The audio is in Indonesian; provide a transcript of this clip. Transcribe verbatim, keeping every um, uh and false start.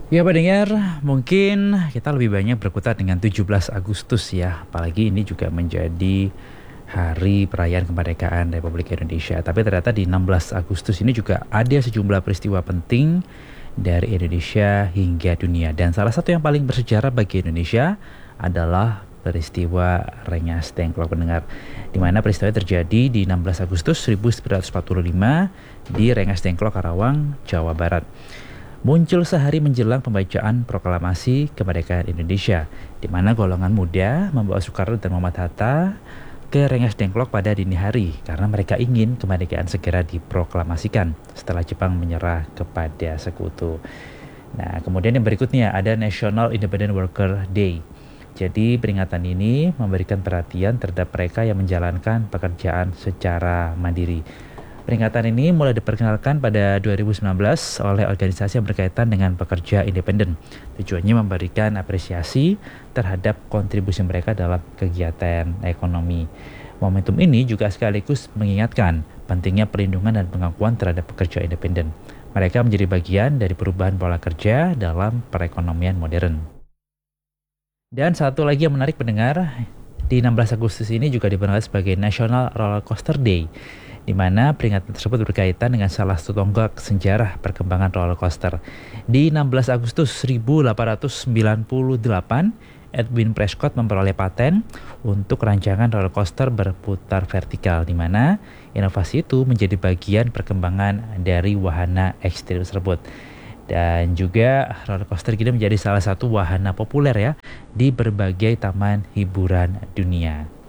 Ya pendengar, mungkin kita lebih banyak berkutat dengan tujuh belas Agustus ya. Apalagi ini juga menjadi hari perayaan kemerdekaan Republik Indonesia. Tapi ternyata di enam belas Agustus ini juga ada sejumlah peristiwa penting dari Indonesia hingga dunia. Dan salah satu yang paling bersejarah bagi Indonesia adalah peristiwa Rengas Dengklok pendengar. Di mana peristiwa terjadi di enam belas Agustus seribu sembilan ratus empat puluh lima di Rengas Dengklok, Karawang, Jawa Barat. Muncul sehari menjelang pembacaan proklamasi kemerdekaan Indonesia, di mana golongan muda membawa Soekarno dan Muhammad Hatta ke Rengas Dengklok pada dini hari karena mereka ingin kemerdekaan segera diproklamasikan setelah Jepang menyerah kepada sekutu. Nah, kemudian yang berikutnya ada National Independent Worker Day. Jadi peringatan ini memberikan perhatian terhadap mereka yang menjalankan pekerjaan secara mandiri. Peringatan ini mulai diperkenalkan pada dua ribu sembilan belas oleh organisasi yang berkaitan dengan pekerja independen. Tujuannya memberikan apresiasi terhadap kontribusi mereka dalam kegiatan ekonomi. Momentum ini juga sekaligus mengingatkan pentingnya perlindungan dan pengakuan terhadap pekerja independen. Mereka menjadi bagian dari perubahan pola kerja dalam perekonomian modern. Dan satu lagi yang menarik pendengar, di enam belas Agustus ini juga diperingati sebagai National Roller Coaster Day, di mana peringatan tersebut berkaitan dengan salah satu tonggak sejarah perkembangan roller coaster. Di enam belas Agustus seribu delapan ratus sembilan puluh delapan, Edwin Prescott memperoleh paten untuk rancangan roller coaster berputar vertikal, di mana inovasi itu menjadi bagian perkembangan dari wahana ekstrim tersebut. Dan juga roller coaster ini menjadi salah satu wahana populer ya di berbagai taman hiburan dunia.